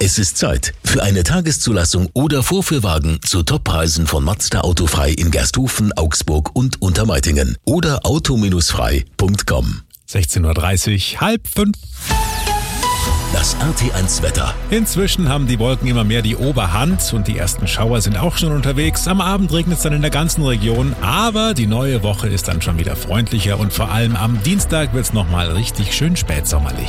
Es ist Zeit für eine Tageszulassung oder Vorführwagen zu Toppreisen von Mazda Autofrei in Gersthofen, Augsburg und Untermeitingen oder auto-frei.com. 16:30 Uhr, 4:30. Das RT1 Wetter. Inzwischen haben die Wolken immer mehr die Oberhand und die ersten Schauer sind auch schon unterwegs. Am Abend regnet es dann in der ganzen Region, aber die neue Woche ist dann schon wieder freundlicher und vor allem am Dienstag wird es nochmal richtig schön spätsommerlich.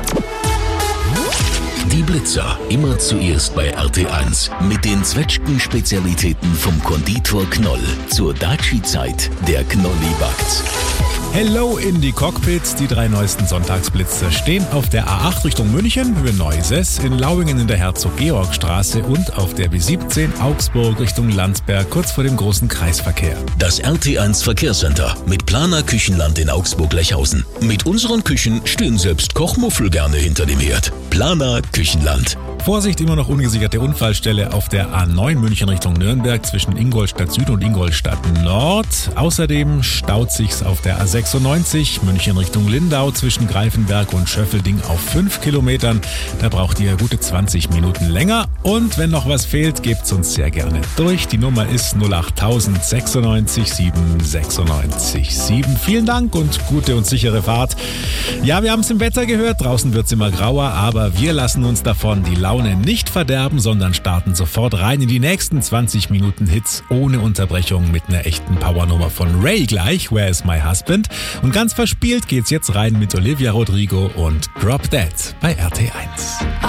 Die Blitzer, immer zuerst bei RT1 mit den Zwetschgen-Spezialitäten vom Konditor Knoll. Zur Daci-Zeit, der Knolli backt. Hello in die Cockpits. Die 3 neuesten Sonntagsblitzer stehen auf der A8 Richtung München, Höhe Neuses, in Lauingen in der Herzog-Georg-Straße und auf der B17 Augsburg Richtung Landsberg, kurz vor dem großen Kreisverkehr. Das RT1 Verkehrscenter mit Planer Küchenland in Augsburg-Lechhausen. Mit unseren Küchen stehen selbst Kochmuffel gerne hinter dem Herd. Planer Küchenland. Vorsicht, immer noch ungesicherte Unfallstelle auf der A9 München Richtung Nürnberg zwischen Ingolstadt Süd und Ingolstadt Nord. Außerdem staut sich's auf der A96 München Richtung Lindau zwischen Greifenberg und Schöffelding auf 5 Kilometern. Da braucht ihr gute 20 Minuten länger. Und wenn noch was fehlt, gebt's uns sehr gerne durch. Die Nummer ist 08000 96 7 96 7. Vielen Dank und gute und sichere Fahrt. Ja, wir haben es im Wetter gehört. Draußen wird's immer grauer, aber wir lassen uns davon die Laune nicht verderben, sondern starten sofort rein in die nächsten 20 Minuten Hits ohne Unterbrechung mit einer echten Powernummer von Ray gleich, Where is my husband? Und ganz verspielt geht's jetzt rein mit Olivia Rodrigo und Drop Dead bei RT1.